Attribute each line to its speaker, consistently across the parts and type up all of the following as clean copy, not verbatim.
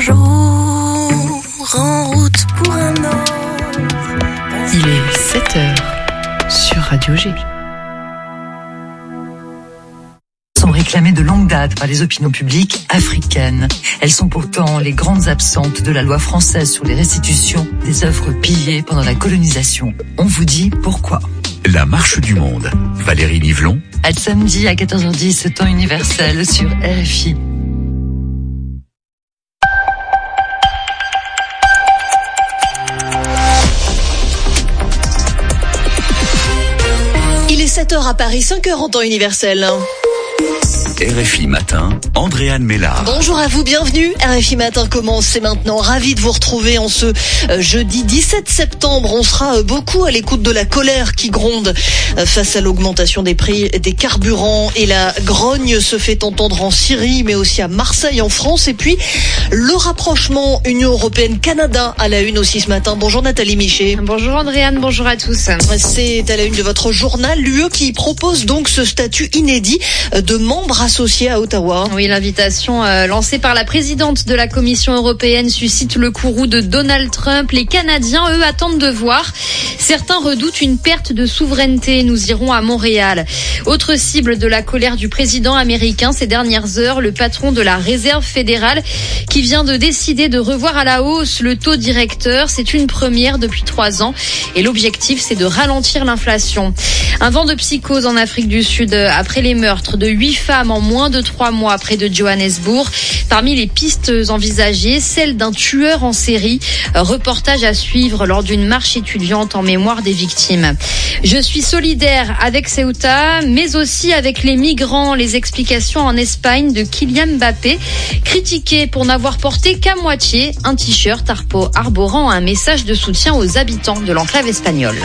Speaker 1: jour, en route pour un autre.
Speaker 2: Il est 7h sur Radio G.
Speaker 3: Sont réclamées de longue date par les opinions publiques africaines. Elles sont pourtant les grandes absentes de la loi française sur les restitutions des œuvres pillées pendant la colonisation. On vous dit pourquoi.
Speaker 4: La marche du monde. Valérie Livlon.
Speaker 3: À samedi à 14h10, temps universel sur RFI.
Speaker 5: Il est 7h à Paris, 5h en temps universel.
Speaker 4: RFI Matin, Andréane Mélard.
Speaker 5: Bonjour à vous, bienvenue. RFI Matin commence, c'est maintenant. Ravi de vous retrouver en ce jeudi 17 septembre. On sera beaucoup à l'écoute de la colère qui gronde face à l'augmentation des prix des carburants. Et la grogne se fait entendre en Syrie, mais aussi à Marseille, en France. Et puis, le rapprochement Union Européenne-Canada à la une aussi ce matin. Bonjour Nathalie Michet.
Speaker 6: Bonjour Andréane, bonjour à tous.
Speaker 5: C'est à la une de votre journal, l'UE qui propose donc ce statut inédit de membre associé à Ottawa.
Speaker 6: Oui, l'invitation lancée par la présidente de la Commission européenne suscite le courroux de Donald Trump. Les Canadiens, eux, attendent de voir. Certains redoutent une perte de souveraineté. Nous irons à Montréal. Autre cible de la colère du président américain ces dernières heures, le patron de la Réserve fédérale qui vient de décider de revoir à la hausse le taux directeur. C'est une première depuis 3 ans et l'objectif, c'est de ralentir l'inflation. Un vent de psychose en Afrique du Sud après les meurtres de 8 femmes en moins de 3 mois près de Johannesburg. Parmi les pistes envisagées, celle d'un tueur en série. Reportage à suivre lors d'une marche étudiante en mémoire des victimes. Je suis solidaire avec Ceuta, mais aussi avec les migrants. Les explications en Espagne de Kylian Mbappé, critiqué pour n'avoir porté qu'à moitié un t-shirt arborant un message de soutien aux habitants de l'enclave espagnole.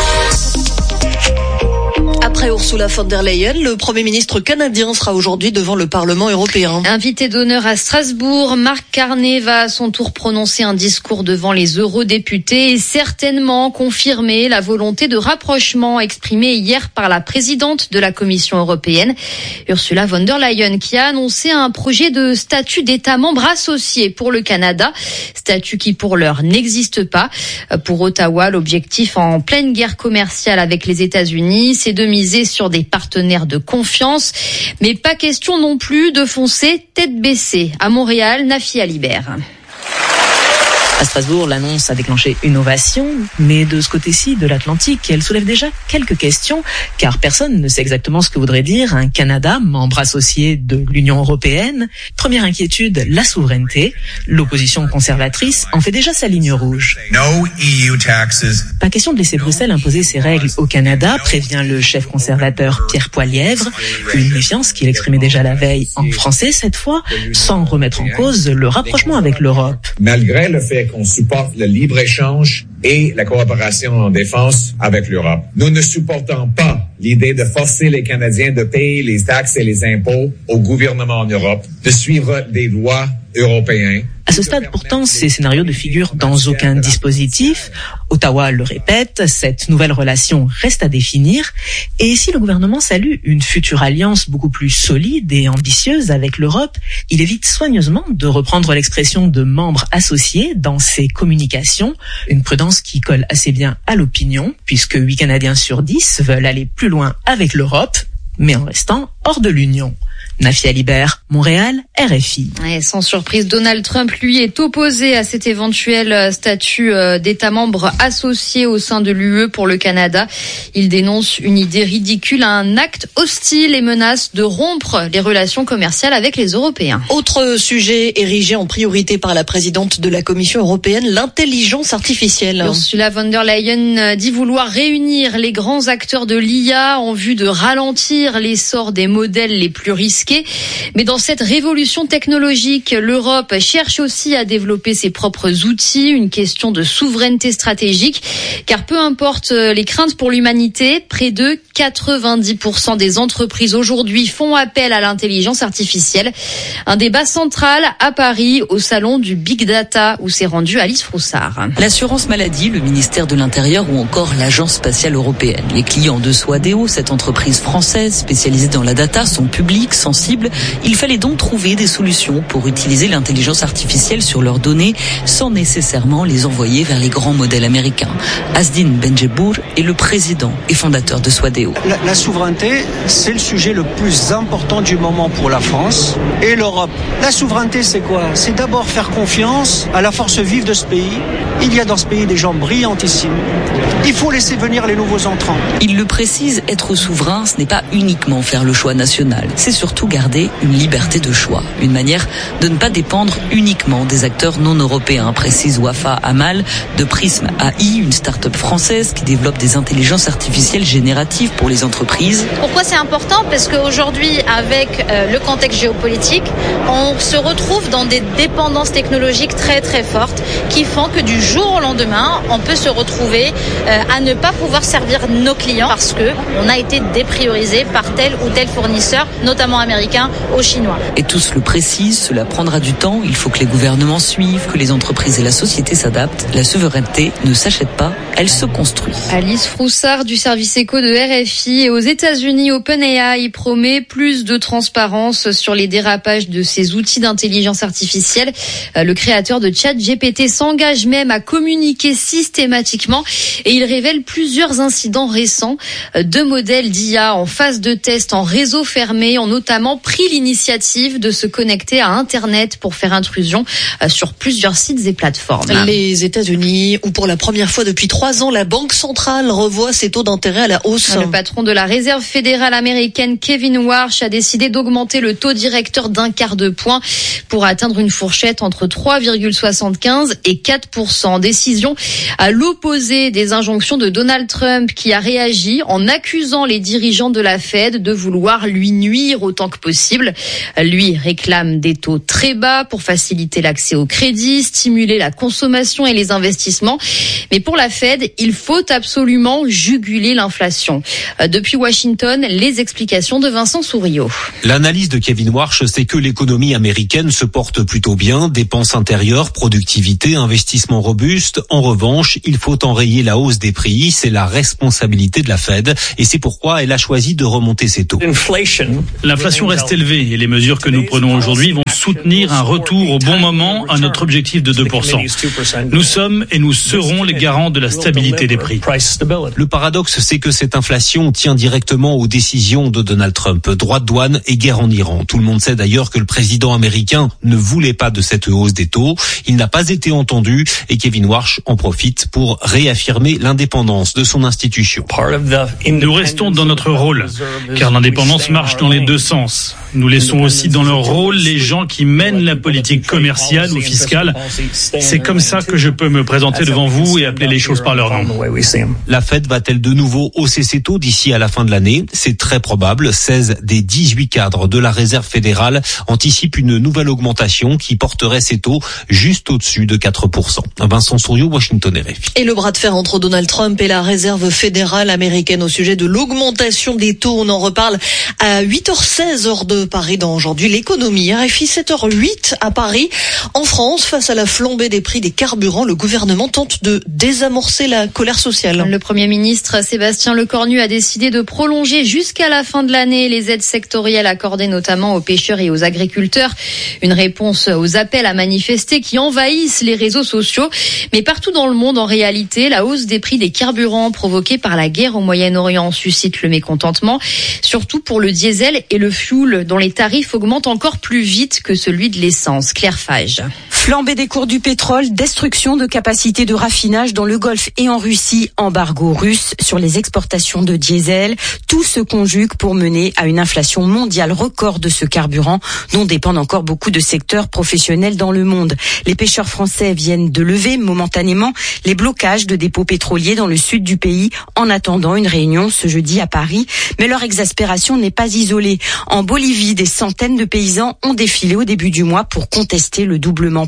Speaker 5: Après Ursula von der Leyen, le Premier ministre canadien sera aujourd'hui devant le Parlement européen.
Speaker 6: Invité d'honneur à Strasbourg, Mark Carney va à son tour prononcer un discours devant les eurodéputés et certainement confirmer la volonté de rapprochement exprimée hier par la présidente de la Commission européenne, Ursula von der Leyen, qui a annoncé un projet de statut d'État membre associé pour le Canada, statut qui pour l'heure n'existe pas. Pour Ottawa, l'objectif en pleine guerre commerciale avec les États-Unis, c'est de miser sur des partenaires de confiance, mais pas question non plus de foncer tête baissée. À Montréal, Nafi Alibert.
Speaker 7: À Strasbourg, l'annonce a déclenché une ovation, mais de ce côté-ci de l'Atlantique, elle soulève déjà quelques questions, car personne ne sait exactement ce que voudrait dire un Canada, membre associé de l'Union européenne. Première inquiétude, la souveraineté. L'opposition conservatrice en fait déjà sa ligne rouge.
Speaker 8: No EU taxes.
Speaker 7: Pas question de laisser Bruxelles imposer ses règles au Canada, prévient le chef conservateur Pierre Poilievre. Une méfiance qu'il exprimait déjà la veille en français cette fois, sans remettre en cause le rapprochement avec l'Europe.
Speaker 8: Malgré le fait qu'on supporte le libre-échange et la coopération en défense avec l'Europe, nous ne supportons pas l'idée de forcer les Canadiens de payer les taxes et les impôts au gouvernement en Europe, de suivre des lois européens.
Speaker 7: À ce stade, pourtant, ces scénarios ne figurent dans aucun dispositif. Ottawa le répète, cette nouvelle relation reste à définir. Et si le gouvernement salue une future alliance beaucoup plus solide et ambitieuse avec l'Europe, il évite soigneusement de reprendre l'expression de membre associé dans ses communications. Une prudence qui colle assez bien à l'opinion, puisque 8 Canadiens sur 10 veulent aller plus loin avec l'Europe, mais en restant hors de l'Union. Nafi Alibert, Montréal, RFI.
Speaker 6: Et sans surprise, Donald Trump, lui, est opposé à cet éventuel statut d'État membre associé au sein de l'UE pour le Canada. Il dénonce une idée ridicule, un acte hostile et menace de rompre les relations commerciales avec les Européens.
Speaker 5: Autre sujet érigé en priorité par la présidente de la Commission européenne, l'intelligence artificielle.
Speaker 6: Ursula von der Leyen dit vouloir réunir les grands acteurs de l'IA en vue de ralentir l'essor des modèles les plus risqués. Mais dans cette révolution technologique, l'Europe cherche aussi à développer ses propres outils, une question de souveraineté stratégique, car peu importe les craintes pour l'humanité, près de 90% des entreprises aujourd'hui font appel à l'intelligence artificielle. Un débat central à Paris, au salon du Big Data, où s'est rendue Alice Froussard.
Speaker 9: L'assurance maladie, le ministère de l'Intérieur ou encore l'Agence spatiale européenne. Les clients de Swadeo, cette entreprise française spécialisée dans la data, sont publics, sensibles. Il fallait donc trouver des solutions pour utiliser l'intelligence artificielle sur leurs données sans nécessairement les envoyer vers les grands modèles américains. Asdin Benjebour est le président et fondateur de Swadeo.
Speaker 10: La souveraineté, c'est le sujet le plus important du moment pour la France et l'Europe. La souveraineté, c'est quoi ? C'est d'abord faire confiance à la force vive de ce pays. Il y a dans ce pays des gens brillantissimes. Il faut laisser venir les nouveaux entrants.
Speaker 9: Il le précise, être souverain, ce n'est pas uniquement faire le choix national. C'est surtout garder une liberté de choix. Une manière de ne pas dépendre uniquement des acteurs non européens, précise Wafa Amal de Prism AI, une start-up française qui développe des intelligences artificielles génératives pour les entreprises.
Speaker 6: Pourquoi c'est important ? Parce qu'aujourd'hui, avec le contexte géopolitique, on se retrouve dans des dépendances technologiques très très fortes qui font que du jour au lendemain, on peut se retrouver à ne pas pouvoir servir nos clients parce que on a été dépriorisé par tel ou tel fournisseur, notamment américain ou chinois.
Speaker 9: Et tous le précisent, cela prendra du temps. Il faut que les gouvernements suivent, que les entreprises et la société s'adaptent. La souveraineté ne s'achète pas, elle se construit.
Speaker 6: Alice Froussard du service éco de RFI. Et aux États-Unis, OpenAI promet plus de transparence sur les dérapages de ses outils d'intelligence artificielle. Le créateur de ChatGPT s'engage même à communiquer systématiquement et il révèle plusieurs incidents récents. 2 modèles d'IA en phase de test en réseau fermé ont notamment pris l'initiative de se connecter à Internet pour faire intrusion sur plusieurs sites et plateformes.
Speaker 5: Les États-Unis, où pour la première fois depuis 3 ans, la Banque centrale revoit ses taux d'intérêt à la hausse.
Speaker 6: Le patron de la Réserve fédérale américaine, Kevin Warsh, a décidé d'augmenter le taux directeur d'1 quart de point pour atteindre une fourchette entre 3,75 et 4%. Décision à l'opposé des injonctions de Donald Trump qui a réagi en accusant les dirigeants de la Fed de vouloir lui nuire autant que possible. Lui réclame des taux très bas pour faciliter l'accès au crédit, stimuler la consommation et les investissements. Mais pour la Fed, il faut absolument juguler l'inflation. Depuis Washington, les explications de Vincent Souriau.
Speaker 11: L'analyse de Kevin Warsh, c'est que l'économie américaine se porte plutôt bien, dépenses intérieures, productivité, investissements robustes. En revanche, il faut enrayer la hausse des prix, c'est la responsabilité de la Fed et c'est pourquoi elle a choisi de remonter ses taux.
Speaker 12: L'inflation reste élevée et les mesures que nous prenons aujourd'hui vont soutenir un retour au bon moment à notre objectif de 2%. Nous sommes et nous serons les garants de la stabilité des prix.
Speaker 11: Le paradoxe, c'est que cette inflation tient directement aux décisions de Donald Trump. Droits de douane et guerre en Iran. Tout le monde sait d'ailleurs que le président américain ne voulait pas de cette hausse des taux. Il n'a pas été entendu et Kevin Warsh en profite pour réaffirmer l'indépendance de son institution.
Speaker 12: Nous restons dans notre rôle, car l'indépendance marche dans les deux sens. Nous laissons aussi dans leur rôle les gens qui mènent la politique commerciale ou fiscale. C'est comme ça que je peux me présenter devant vous et appeler les choses par leur nom.
Speaker 11: La Fed va-t-elle de nouveau hausser ses taux d'ici à la fin de l'année ? C'est très probable. 16 des 18 cadres de la Réserve fédérale anticipent une nouvelle augmentation qui porterait ses taux juste au-dessus de 4%. Vincent Souriau, Washington RFI.
Speaker 5: Et le bras de fer entre Donald Trump et la Réserve fédérale américaine au sujet de l'augmentation des taux. On en reparle à 8h16 heure de Paris dans Aujourd'hui l'économie. RFI 7h08 à Paris. En France, face à la flambée des prix des carburants, le gouvernement tente de désamorcer la colère sociale.
Speaker 6: Le Premier ministre Sébastien Lecornu a décidé de prolonger jusqu'à la fin de l'année les aides sectorielles accordées notamment aux pêcheurs et aux agriculteurs. Une réponse aux appels à manifester qui envahissent les réseaux sociaux. Mais partout dans le monde, en réalité, la hausse des prix des carburants provoquée par la guerre au Moyen-Orient suscite le mécontentement, surtout pour le diesel et le fioul, dont les tarifs augmentent encore plus vite que celui de l'essence. Claire Fage.
Speaker 13: Flambée des cours du pétrole, destruction de capacités de raffinage dans le Golfe et en Russie, embargo russe sur les exportations de diesel. Tout se conjugue pour mener à une inflation mondiale record de ce carburant, dont dépendent encore beaucoup de secteurs professionnels dans le monde. Les pêcheurs français viennent de lever momentanément les blocages de dépôts pétroliers dans le sud du pays en attendant une réunion ce jeudi à Paris. Mais leur exaspération n'est pas isolée. En Bolivie, des centaines de paysans ont défilé au début du mois pour contester le doublement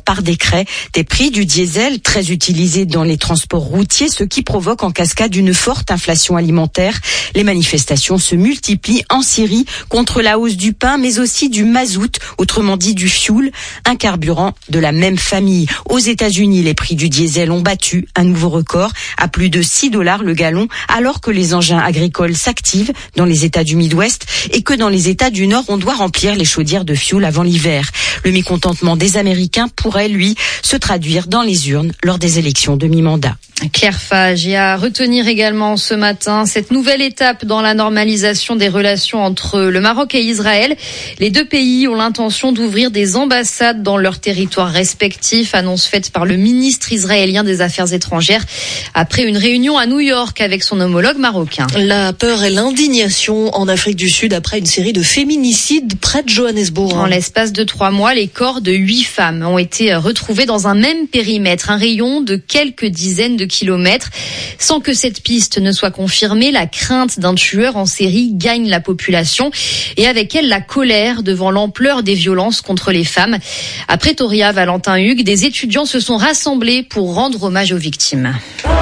Speaker 13: par décret des prix du diesel très utilisé dans les transports routiers, ce qui provoque en cascade une forte inflation alimentaire. Les manifestations se multiplient en Syrie contre la hausse du pain, mais aussi du mazout, autrement dit du fioul, un carburant de la même famille. Aux États-Unis, les prix du diesel ont battu un nouveau record à plus de $6 le gallon, alors que les engins agricoles s'activent dans les États du Midwest et que dans les États du Nord, on doit remplir les chaudières de fioul avant l'hiver. Le mécontentement des Américains pourrait, lui, se traduire dans les urnes lors des élections de mi-mandat.
Speaker 6: Claire Fage, et à retenir également ce matin cette nouvelle étape dans la normalisation des relations entre le Maroc et Israël. Les deux pays ont l'intention d'ouvrir des ambassades dans leurs territoires respectifs, annonce faite par le ministre israélien des Affaires étrangères après une réunion à New York avec son homologue marocain.
Speaker 5: La peur et l'indignation en Afrique du Sud après une série de féminicides près de Johannesburg.
Speaker 6: En l'espace de 3 mois, les corps de 8 femmes ont été retrouvés dans un même périmètre, un rayon de quelques dizaines de kilomètres. Sans que cette piste ne soit confirmée, la crainte d'un tueur en série gagne la population et avec elle la colère devant l'ampleur des violences contre les femmes. À Pretoria, Valentin Hugues, des étudiants se sont rassemblés pour rendre hommage aux victimes.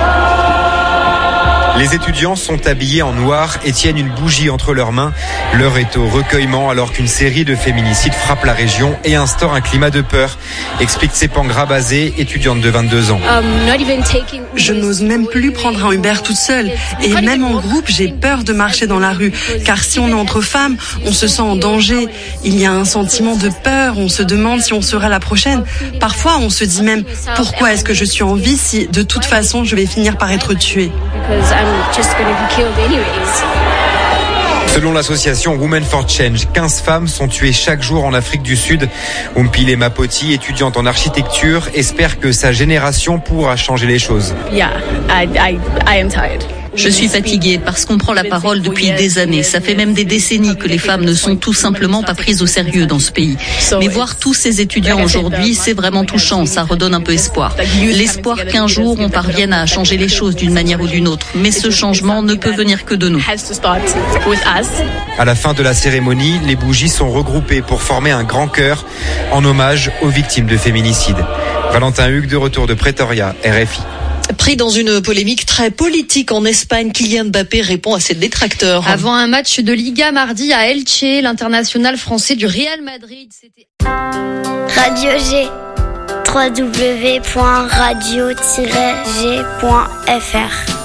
Speaker 14: Les étudiants sont habillés en noir et tiennent une bougie entre leurs mains. L'heure est au recueillement alors qu'une série de féminicides frappe la région et instaure un climat de peur, explique Tsepangra Bazé, étudiante de 22 ans.
Speaker 15: Je n'ose même plus prendre un Uber toute seule. Et même en groupe, j'ai peur de marcher dans la rue. Car si on est entre femmes, on se sent en danger. Il y a un sentiment de peur. On se demande si on sera la prochaine. Parfois, on se dit même, pourquoi est-ce que je suis en vie si de toute façon, je vais finir par être tuée.
Speaker 14: Selon l'association Women for Change, 15 femmes sont tuées chaque jour en Afrique du Sud. Umpile Mapoti, étudiante en architecture, espère que sa génération pourra changer les choses.
Speaker 9: Je suis fatiguée parce qu'on prend la parole depuis des années. Ça fait même des décennies que les femmes ne sont tout simplement pas prises au sérieux dans ce pays. Mais voir tous ces étudiants aujourd'hui, c'est vraiment touchant. Ça redonne un peu espoir. L'espoir qu'un jour on parvienne à changer les choses d'une manière ou d'une autre. Mais ce changement ne peut venir que de nous.
Speaker 14: À la fin de la cérémonie, les bougies sont regroupées pour former un grand chœur en hommage aux victimes de féminicide. Valentin Hugues, de retour de Pretoria, RFI.
Speaker 5: Pris dans une polémique très politique en Espagne, Kylian Mbappé répond à ses détracteurs.
Speaker 6: Avant un match de Liga mardi à Elche, l'international français du Real Madrid, c'était...
Speaker 16: Radio G, www.radio-g.fr